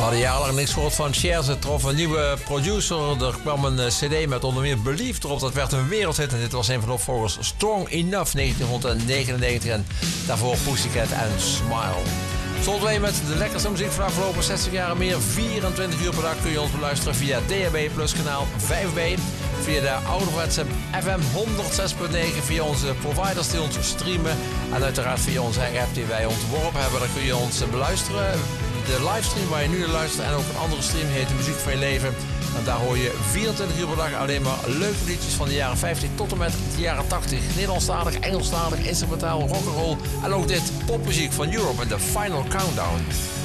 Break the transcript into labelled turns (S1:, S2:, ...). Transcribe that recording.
S1: hadden jarenlang niks gehoord van Cher. Ze trof een nieuwe producer. Er kwam een cd met onder meer Believe erop. Dat werd een wereldhit en dit was een van de opvolgers. Strong Enough 1999 en daarvoor Pussycat en Smile. Zoals wij met de lekkerste muziek van de afgelopen 60 jaar en meer. 24 uur per dag kun je ons beluisteren via DHB Plus kanaal 5B. Via de ouderwetse FM 106.9. Via onze providers die ons streamen. En uiteraard via onze app die wij ontworpen hebben. Daar kun je ons beluisteren. De livestream waar je nu naar luistert en ook een andere stream heet De Muziek van Je Leven. En daar hoor je 24 uur per dag alleen maar leuke liedjes van de jaren 50 tot en met de jaren 80. Nederlandstalig, Engelstalig, instrumentaal, rock'n'roll en ook dit popmuziek van Europe en de Final Countdown.